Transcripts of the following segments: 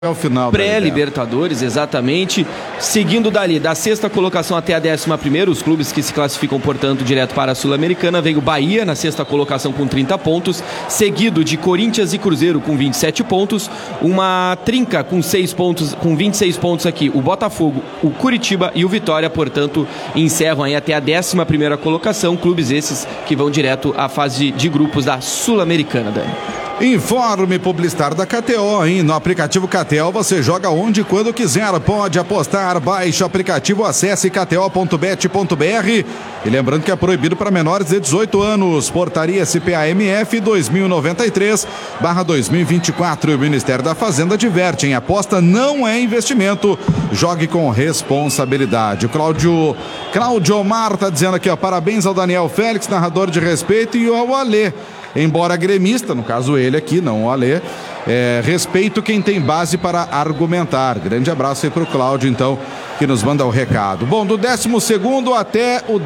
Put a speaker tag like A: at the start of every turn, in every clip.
A: É o final.
B: Pré-Libertadores, exatamente. Seguindo dali, da sexta colocação até a 11ª, os clubes que se classificam, portanto, direto para a Sul-Americana, vem o Bahia na sexta colocação com 30 pontos, seguido de Corinthians e Cruzeiro com 27 pontos, uma trinca com 6 pontos, com 26 pontos aqui, o Botafogo, o Curitiba e o Vitória, portanto, encerram aí até a 11ª colocação, clubes esses que vão direto à fase de grupos da Sul-Americana, Dani.
A: Informe publicitário da KTO, hein? No aplicativo KTO você joga onde e quando quiser. Pode apostar, baixe o aplicativo, acesse kto.bet.br. E lembrando que é proibido para menores de 18 anos. Portaria SPAMF 2093/2024. O Ministério da Fazenda adverte, hein? Aposta não é investimento. Jogue com responsabilidade. O Cláudio Omar tá dizendo aqui, ó, parabéns ao Daniel Félix, narrador de respeito, e ao Alê. Embora gremista, no caso ele aqui, não o Alê, respeito quem tem base para argumentar. Grande abraço aí pro Cláudio, então, que nos manda o recado. Bom, do 12º até o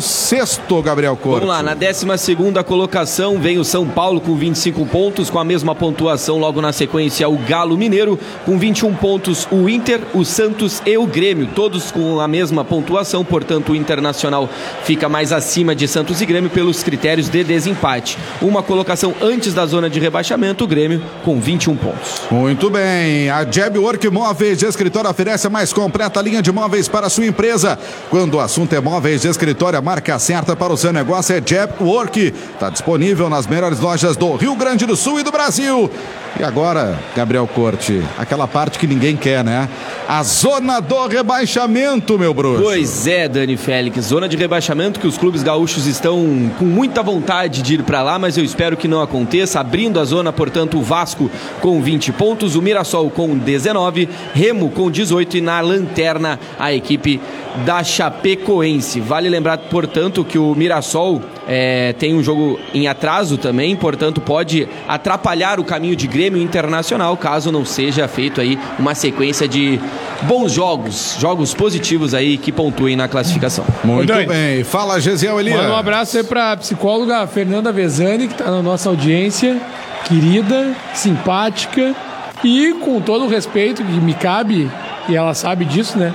A: 16º, Gabriel Corto.
B: Vamos lá, na 12ª colocação vem o São Paulo com 25 pontos, com a mesma pontuação logo na sequência o Galo Mineiro, com 21 pontos o Inter, o Santos e o Grêmio, todos com a mesma pontuação, portanto o Internacional fica mais acima de Santos e Grêmio pelos critérios de desempate. Uma colocação antes da zona de rebaixamento, o Grêmio com 21 pontos.
A: Muito bem, a Jeb Work Móveis de Escritório oferece a mais completa linha de móveis para a sua empresa. Quando o assunto é móveis de escritório, a marca certa para o seu negócio é Jeb Work. Está disponível nas melhores lojas do Rio Grande do Sul e do Brasil. E agora, Gabriel Corte, aquela parte que ninguém quer, né? A zona do rebaixamento, meu bruxo.
B: Pois é, Dani Félix, zona de rebaixamento que os clubes gaúchos estão com muita vontade de ir para lá, mas eu espero que não aconteça. Abrindo a zona, portanto, o Vasco com 20 pontos, o Mirassol com 19, Remo com 18 e na lanterna a equipe da Chapecoense. Vale lembrar, portanto, que o Mirassol tem um jogo em atraso também, portanto pode atrapalhar o caminho de Grêmio Internacional, caso não seja feito aí uma sequência de bons jogos positivos aí que pontuem na classificação.
A: Muito bem, fala Gesiel Elias.
C: Manda um abraço aí pra psicóloga Fernanda Vezani, que tá na nossa audiência, querida, simpática e com todo o respeito que me cabe, e ela sabe disso, né?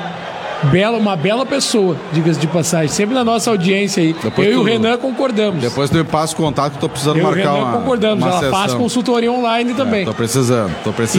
C: Uma bela pessoa, diga-se de passagem, sempre na nossa audiência aí. Eu e o Renan concordamos.
A: Depois tu me passa o contato que eu tô precisando marcar uma.
C: Eu e o Renan concordamos, ela
A: sessão.
C: faz consultoria online também.
A: Tô precisando.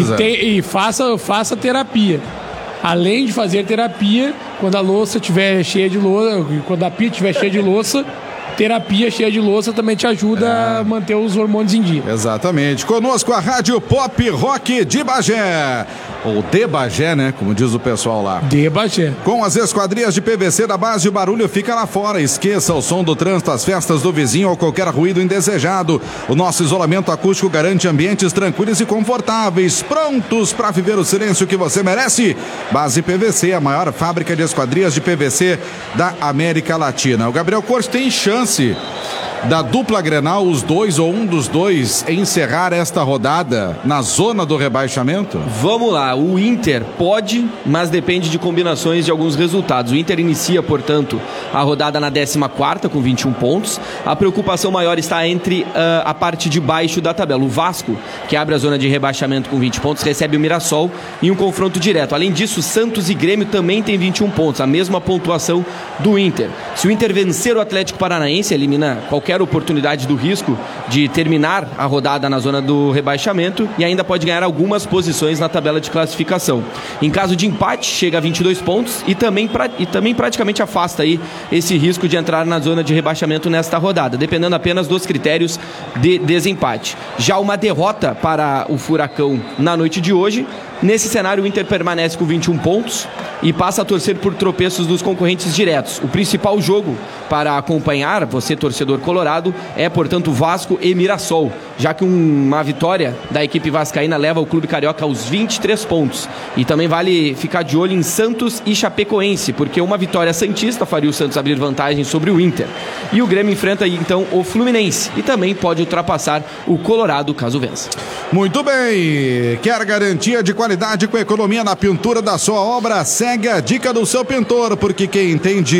C: E faça terapia. Além de fazer terapia, quando a louça estiver cheia de louça, quando a pia estiver cheia de louça, terapia cheia de louça também te ajuda a manter os hormônios em dia.
A: Exatamente. Conosco a Rádio Pop Rock de Bagé. Ou de Bagé, né? Como diz o pessoal lá.
C: De Bagé.
A: Com as esquadrias de PVC da base, o barulho fica lá fora. Esqueça o som do trânsito, as festas do vizinho ou qualquer ruído indesejado. O nosso isolamento acústico garante ambientes tranquilos e confortáveis, prontos para viver o silêncio que você merece. Base PVC, a maior fábrica de esquadrias de PVC da América Latina. O Gabriel Corte tem chance da dupla Grenal, os dois ou um dos dois, encerrar esta rodada na zona do rebaixamento?
B: Vamos lá, o Inter pode, mas depende de combinações de alguns resultados. O Inter inicia, portanto, a rodada na 14ª com 21 pontos. A preocupação maior está entre a parte de baixo da tabela. O Vasco, que abre a zona de rebaixamento com 20 pontos, recebe o Mirassol em um confronto direto. Além disso, Santos e Grêmio também têm 21 pontos, a mesma pontuação do Inter. Se o Inter vencer o Atlético Paranaense, elimina qualquer oportunidade do risco de terminar a rodada na zona do rebaixamento e ainda pode ganhar algumas posições na tabela de classificação. Em caso de empate, chega a 22 pontos e também praticamente afasta aí esse risco de entrar na zona de rebaixamento nesta rodada, dependendo apenas dos critérios de desempate. Já uma derrota para o Furacão na noite de hoje. Nesse cenário, o Inter permanece com 21 pontos e passa a torcer por tropeços dos concorrentes diretos. O principal jogo para acompanhar, você torcedor colorado, é, portanto, Vasco e Mirassol, já que uma vitória da equipe vascaína leva o clube carioca aos 23 pontos. E também vale ficar de olho em Santos e Chapecoense, porque uma vitória santista faria o Santos abrir vantagem sobre o Inter. E o Grêmio enfrenta aí, então, o Fluminense e também pode ultrapassar o Colorado caso vença.
A: Muito bem, quer garantia de qualidade com economia na pintura da sua obra? Segue a dica do seu pintor, porque quem entende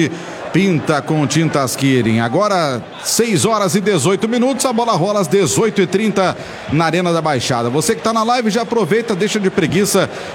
A: Pinta com tintas Kirin. Agora 6 horas e 18 minutos, a bola rola às 18h30 na Arena da Baixada. Você que está na live já aproveita, deixa de preguiça